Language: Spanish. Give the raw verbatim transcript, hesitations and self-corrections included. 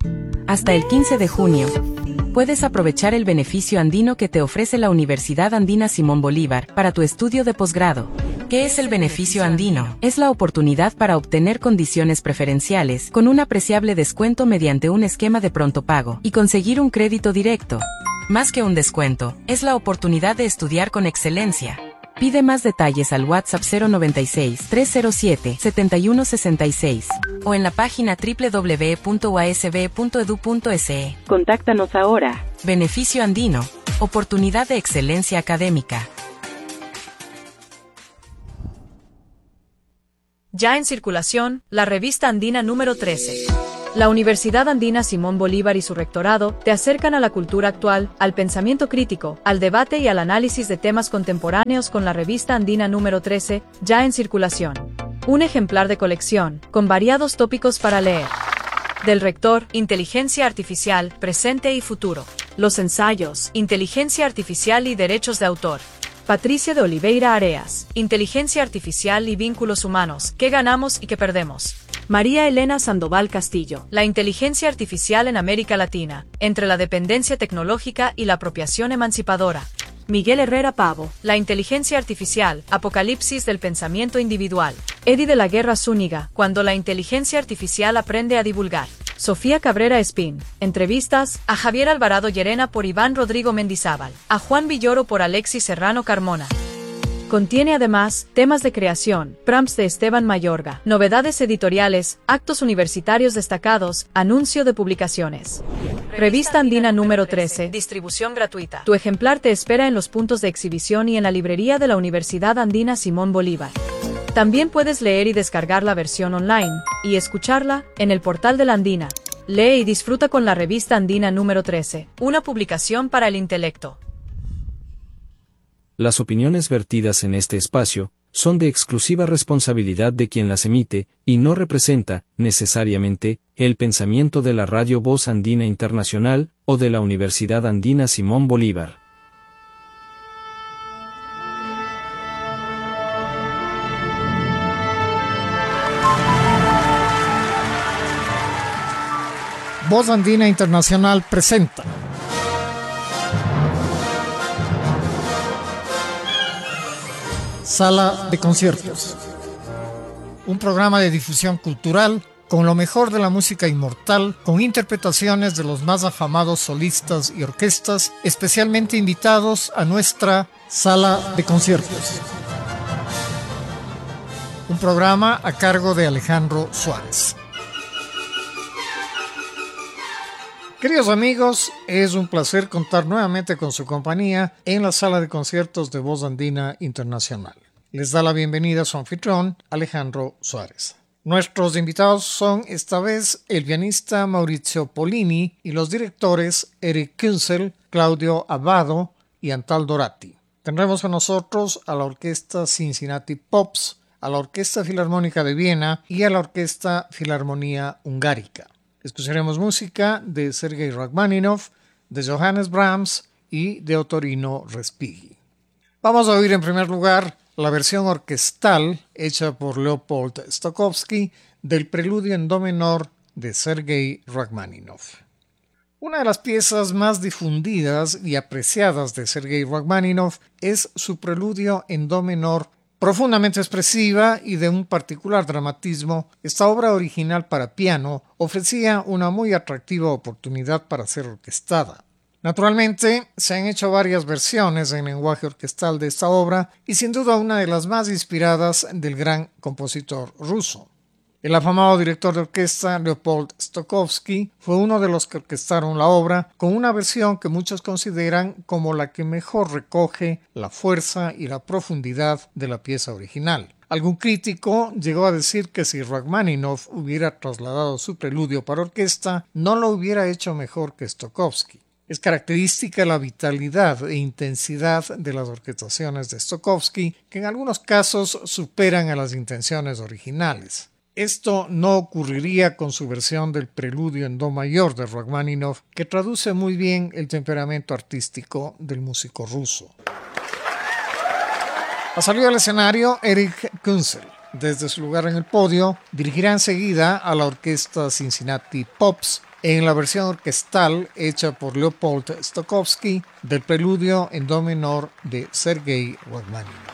Hasta el quince de junio, puedes aprovechar el beneficio andino que te ofrece la Universidad Andina Simón Bolívar para tu estudio de posgrado. ¿Qué es el beneficio andino? Es la oportunidad para obtener condiciones preferenciales con un apreciable descuento mediante un esquema de pronto pago y conseguir un crédito directo. Más que un descuento, es la oportunidad de estudiar con excelencia. Pide más detalles al WhatsApp cero noventa y seis, trescientos siete, setenta y uno sesenta y seis o en la página doble u doble u doble u punto u a s b punto e d u punto e s e. Contáctanos ahora. Beneficio andino. Oportunidad de excelencia académica. Ya en circulación, la revista andina número trece. La Universidad Andina Simón Bolívar y su rectorado te acercan a la cultura actual, al pensamiento crítico, al debate y al análisis de temas contemporáneos con la revista andina número trece, ya en circulación. Un ejemplar de colección, con variados tópicos para leer. Del rector, Inteligencia Artificial, Presente y Futuro. Los ensayos, Inteligencia Artificial y Derechos de Autor. Patricia de Oliveira Areas, Inteligencia Artificial y Vínculos Humanos, ¿qué ganamos y qué perdemos? María Elena Sandoval Castillo, la inteligencia artificial en América Latina, entre la dependencia tecnológica y la apropiación emancipadora. Miguel Herrera Pavo, la inteligencia artificial, apocalipsis del pensamiento individual. Eddie de la Guerra Zúñiga, cuando la inteligencia artificial aprende a divulgar. Sofía Cabrera Espín, entrevistas a Javier Alvarado Llerena por Iván Rodrigo Mendizábal, a Juan Villoro por Alexis Serrano Carmona. Contiene además temas de creación, prompts de Esteban Mayorga, novedades editoriales, actos universitarios destacados, anuncio de publicaciones. Revista Andina número trece, distribución gratuita. Tu ejemplar te espera en los puntos de exhibición y en la librería de la Universidad Andina Simón Bolívar. También puedes leer y descargar la versión online, y escucharla, en el portal de la Andina. Lee y disfruta con la revista Andina número trece, una publicación para el intelecto. Las opiniones vertidas en este espacio son de exclusiva responsabilidad de quien las emite, y no representa, necesariamente, el pensamiento de la Radio Voz Andina Internacional o de la Universidad Andina Simón Bolívar. Voz Andina Internacional presenta Sala de Conciertos, un programa de difusión cultural con lo mejor de la música inmortal, con interpretaciones de los más afamados solistas y orquestas, especialmente invitados a nuestra Sala de Conciertos. Un programa a cargo de Alejandro Suárez. Queridos amigos, es un placer contar nuevamente con su compañía en la Sala de Conciertos de Voz Andina Internacional. Les da la bienvenida su anfitrión, Alejandro Suárez. Nuestros invitados son esta vez el pianista Maurizio Polini y los directores Eric Künzel, Claudio Abbado y Antal Dorati. Tendremos con nosotros a la Orquesta Cincinnati Pops, a la Orquesta Filarmónica de Viena y a la Orquesta Filarmonía Hungárica. Escucharemos música de Sergei Rachmaninoff, de Johannes Brahms y de Ottorino Respighi. Vamos a oír en primer lugar la versión orquestal hecha por Leopold Stokowski del Preludio en Do menor de Sergei Rachmaninoff. Una de las piezas más difundidas y apreciadas de Sergei Rachmaninoff es su Preludio en Do menor. Profundamente expresiva y de un particular dramatismo, esta obra original para piano ofrecía una muy atractiva oportunidad para ser orquestada. Naturalmente, se han hecho varias versiones en lenguaje orquestal de esta obra y sin duda una de las más inspiradas del gran compositor ruso. El afamado director de orquesta Leopold Stokowski fue uno de los que orquestaron la obra con una versión que muchos consideran como la que mejor recoge la fuerza y la profundidad de la pieza original. Algún crítico llegó a decir que si Rachmaninoff hubiera trasladado su preludio para orquesta, no lo hubiera hecho mejor que Stokowski. Es característica la vitalidad e intensidad de las orquestaciones de Stokowski, que en algunos casos superan a las intenciones originales. Esto no ocurriría con su versión del Preludio en Do mayor de Rachmaninoff, que traduce muy bien el temperamento artístico del músico ruso. Ha salido al escenario Eric Künzel. Desde su lugar en el podio, dirigirá enseguida a la orquesta Cincinnati Pops en la versión orquestal hecha por Leopold Stokowski del preludio en do menor de Sergei Rachmaninoff.